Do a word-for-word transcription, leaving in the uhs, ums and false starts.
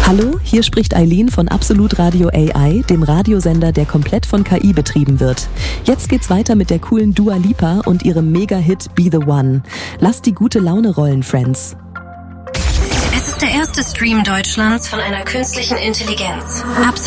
Hallo, hier spricht Eileen von Absolut Radio A I, dem Radiosender, der komplett von K I betrieben wird. Jetzt geht's weiter mit der coolen Dua Lipa und ihrem Mega-Hit Be The One. Lasst die gute Laune rollen, Friends. Es ist der erste Stream Deutschlands von einer künstlichen Intelligenz. Absolut.